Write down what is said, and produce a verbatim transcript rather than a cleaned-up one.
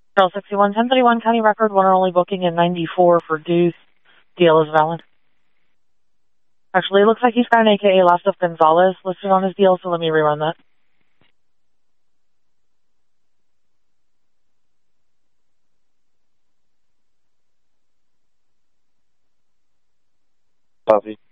Charles sixty-one, ten thirty-one, county record, one or only booking in ninety-four for Deuce. D L is valid. Actually, it looks like he's got an A K A Last of Gonzalez listed on his D L, so let me rerun that. Copy.